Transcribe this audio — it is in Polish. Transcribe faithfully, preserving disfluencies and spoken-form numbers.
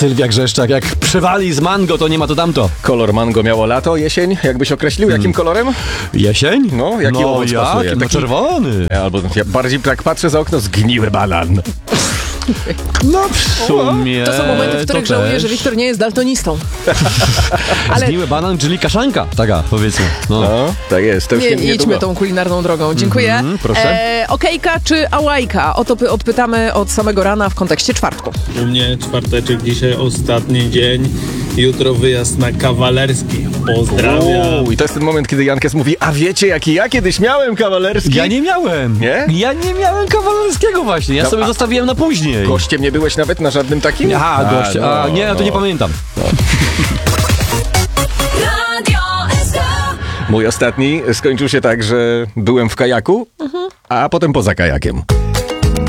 Sylwia Grzeszczak, jak przewali z mango, to nie ma to tamto. Kolor mango miało lato, jesień? Jakbyś określił, jakim hmm. kolorem? Jesień? No, jaki no, owoc jak? pasuje? No Taki... czerwony. Albo ja bardziej tak patrzę za okno, zgniły banan. No w sumie To są momenty, w których żałuję, że Wiktor nie jest daltonistą. Ale... Zgniły banan, czyli kaszanka. Taka, powiedzmy. No, no tak jest. To już nie, nie, nie idźmy długo. tą kulinarną drogą. Dziękuję. Mm, proszę. E, okejka czy ałajka? O to py- odpytamy od samego rana w kontekście czwartku. U mnie czwarteczek, dzisiaj ostatni dzień. Jutro wyjazd na kawalerski. Pozdrawiam. Uuu, i to jest ten moment, kiedy Jankes mówi, a wiecie, jaki ja kiedyś miałem kawalerski? Ja nie miałem. Nie? Ja nie miałem kawalerskiego właśnie. Ja No, sobie a... zostawiłem na później. Gościem nie byłeś nawet na żadnym takim? Aha, gość. no, A, nie, ja to no. nie pamiętam. No. Mój ostatni skończył się tak, że byłem w kajaku, a potem poza kajakiem.